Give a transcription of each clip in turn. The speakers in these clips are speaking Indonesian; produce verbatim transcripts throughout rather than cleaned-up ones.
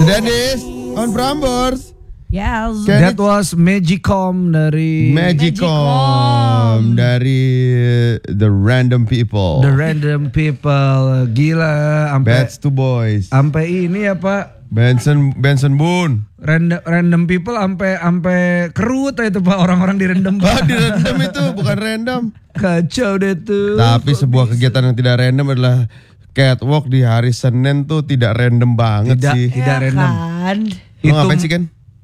Dennis on Prambors. Yes. That was Magicom dari Magicom dari The Random People. The Random People. Gila, sampai Bats to Boys. Sampai ini ya Pak. Benson Benson Boone. Random Random People sampai sampai kerut itu Pak, orang-orang di random. Ah, di random itu bukan random. Kacau deh tuh. Tapi sebuah kegiatan yang tidak random adalah catwalk di hari Senin tuh tidak random banget Tidak, sih. tidak Ya random. kan? Lo ngapain sih Ken?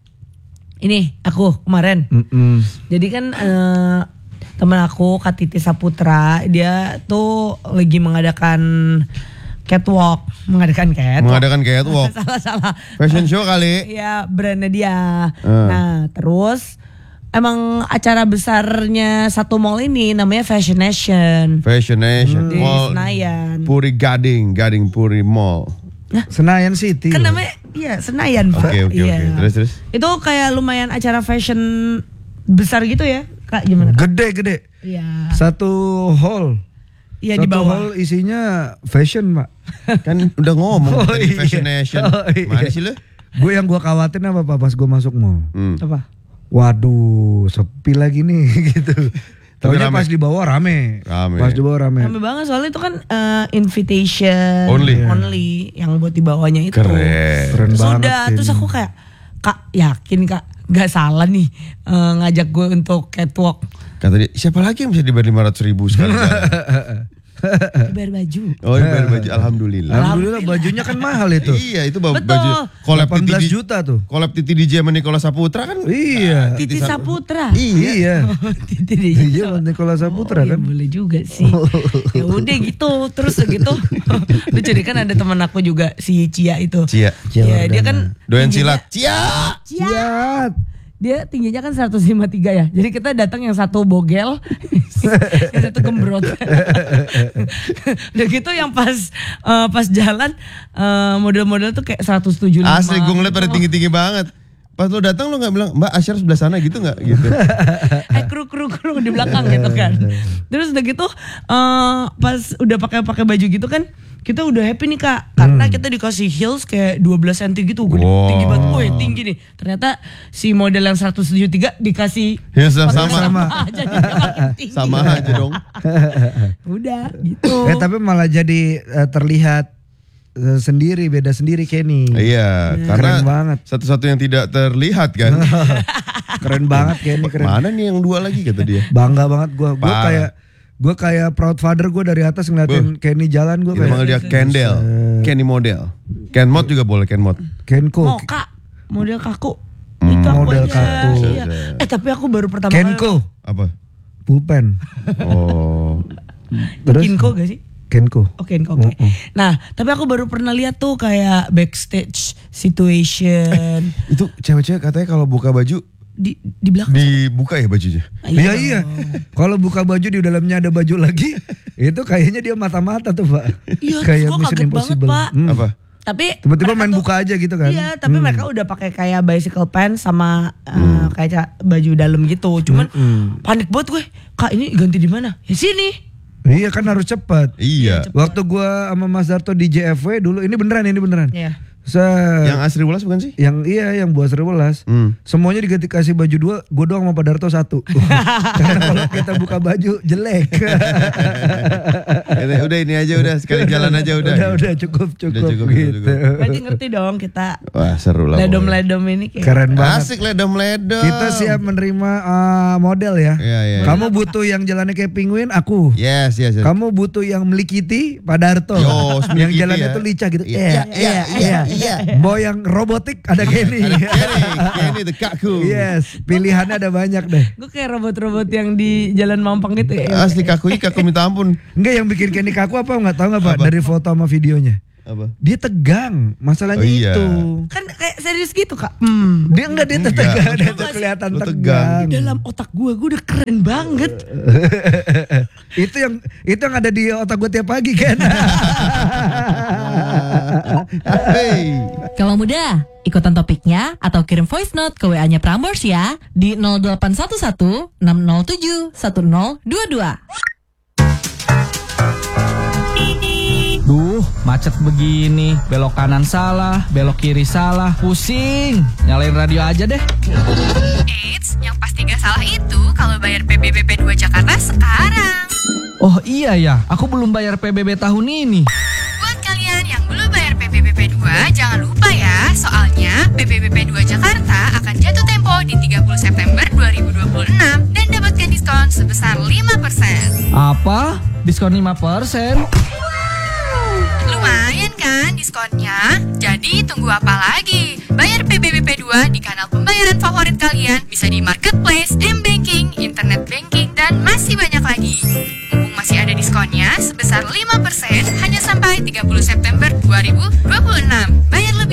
Ini aku kemarin. Mm-mm. Jadi kan eh, teman aku Kak Titi Saputra, dia tuh lagi mengadakan catwalk, mengadakan catwalk. Mengadakan catwalk. Salah-salah. Fashion show kali. Ya brandnya dia. Uh. Nah terus emang acara besarnya satu mall ini namanya Fashion Nation Fashion Nation di Mall Senayan. Puri Gading, Gading Puri Mall. Senayan City. Kan loh. namanya iya Senayan Pak. Oke oke Iya. oke. Terus terus. Itu kayak lumayan acara fashion besar gitu ya Kak, gimana Kak? Gede-gede. Iya. Satu hall. Iya Satu di bawah. hall isinya fashion Pak. Kan udah ngomong Oh, tadi iya. Fashion Nation. Oh, iya. Mana sih lu? Gue yang gue khawatir apa Pak pas gue masuk mall. Hmm. Apa? Waduh, sepi lagi nih gitu. Tapi Taunya rame. pas di bawah rame. Rame. Pas di bawah rame. Rame banget soalnya itu kan eh, invitation Only. only yang buat di bawahnya itu. Keren. Keren banget. Sudah, terus ini. aku kayak Kak yakin Kak gak salah nih eh, ngajak gue untuk catwalk. Kata dia, siapa lagi yang bisa dibayar lima ratus ribu sekali jalan? Bayar baju. Oh dibayar baju, alhamdulillah. Alhamdulillah bajunya kan mahal itu. Iya itu ba- Betul. baju collab delapan belas Titi juta tuh. Collab Titi D J sama Nicola Saputra kan. Iya. Titi Sa- Saputra. Iya. Titi D J. Iya, Nicola Saputra Oh, ya kan. boleh juga sih. Ya udah gitu, terus gitu. Lucu deh kan ada teman aku juga si Cia itu. Cia. Iya, dia kan Doyan tingginya- silat. Cia. Cia. Siap. Dia tingginya kan seratus lima puluh tiga ya. Jadi kita datang yang satu bogel, yang satu gembrot. Udah gitu yang pas eh, pas jalan eh, model-model tuh kayak seratus tujuh puluh lima. Asli gue ngeliat pada tinggi-tinggi banget. Pas lo datang lo nggak bilang Mbak Asyar sebelah sana gitu nggak gitu? Eh kru kru kru di belakang gitu kan. Terus udah gitu eh, pas udah pakai pakai baju gitu kan kita udah happy nih Kak karena kita dikasih heels kayak dua belas sentimeter gitu gede, Wow. tinggi banget. Wih tinggi nih. Ternyata si model yang seratus tujuh puluh tiga dikasih Ya sama sama, Sama. aja jadi makin tinggi. sama aja dong. Udah gitu. Eh tapi malah jadi eh, terlihat eh, sendiri, beda sendiri Kenny. Iya, karena Keren banget. satu-satu yang tidak terlihat kan. Keren banget Kenny, keren. Mana nih yang dua lagi kata dia. Bangga banget gue. Gue Parah. kayak gue kayak proud father gue dari atas ngeliatin Kenny jalan gue Kita panggil kayak dia Kendall, Kenny model. Ken Mod juga boleh Ken Mod. Kenko. Mau Kak model kaku. Itu aku model aja. kaku. Iya. Eh tapi aku baru pertama kali. Kenko. Apa? Pulpen. Oh. Terus Kinko gak sih? Kenko. Oke, oke. Nah, tapi aku baru pernah lihat tuh kayak backstage situation Itu cewek-cewek katanya kalau buka baju di di belakang. dibuka ya bajunya. Iya iya. Kalau buka baju di dalamnya ada baju lagi, itu kayaknya dia mata-mata tuh Pak. Iya, Kayak gua Mission kaget banget, Impossible. Pak. Hmm. Apa? Tapi Tiba-tiba mereka main tuh- buka aja gitu kan. Iya, tapi mereka udah pakai kayak bicycle pants sama uh, kayak ca- baju dalam gitu. Cuman panik banget gue. Kak, ini ganti di mana? Ya sini. Iya kan harus cepat. Iya. Waktu gua sama Mas Darto di J F W dulu, ini beneran ini beneran. Iya. Set. Yang Asri Wulas bukan sih? Yang iya yang buat Sri Welas. Hmm. Semuanya diganti kasih baju dua, gue doang sama Pak Darto satu. Karena kalau kita buka baju jelek. Kata, udah ini aja udah sekali jalan aja udah. udah udah cukup cukup, Udah cukup, gitu. cukup. Berarti ngerti dong kita Wah seru lah. ledom-ledom ini kayak. Keren pokoknya. banget. Asik ledom-ledom. Kita siap menerima uh, model ya. Iya, iya. Kamu butuh yang jalannya kayak penguin, aku. Yes yes yes. Kamu butuh yang melikiti, Pak Darto. Yo, yang melikiti jalannya ya. tuh licah gitu. Iya, Iya, iya, iya, iya. Mau yang robotik ada Kenny. Ada Kenny, Kenny the kaku. Yes, pilihannya ada banyak deh. Gue kayak robot-robot yang di Jalan Mampang gitu ya. Asli kakunya kaku minta ampun. Enggak, yang bikin Kenny kaku apa nggak tahu nggak Pak? Apa? Dari foto sama videonya. Apa? Dia tegang, masalahnya Oh, iya. itu. Kan kayak serius gitu Kak. Hmm. Dia enggak dia tuh Enggak. tegang, dia tuh Enggak sih. kelihatan Lu tegang. tegang. Di dalam otak gue, gue udah keren banget. Itu yang itu yang ada di otak gue tiap pagi kan. Hey. Kalau mudah, ikutan topiknya atau kirim voice note ke W A-nya Prambors ya di nol delapan satu satu enam nol tujuh satu nol dua dua. Duh, macet begini, belok kanan salah, belok kiri salah, pusing. Nyalain radio aja deh. Eits, yang pasti gak salah itu kalau bayar P B B P dua Jakarta sekarang. Oh iya ya, aku belum bayar P B B tahun ini. Buat kalian yang belum bayar P B B P dua, jangan lupa ya, soalnya P B B P dua Jakarta akan jatuh tempo di tiga puluh September dua ribu dua puluh enam dan dapatkan diskon sebesar lima persen. Apa? Diskon lima persen? Lumayan kan diskonnya? Jadi tunggu apa lagi? Bayar P B B P dua di kanal pembayaran favorit kalian, bisa di marketplace, m-banking, internet banking, dan masih banyak lagi. Mumpung masih ada diskonnya sebesar lima persen hanya sampai tiga puluh September dua ribu dua puluh enam. Bayar lebih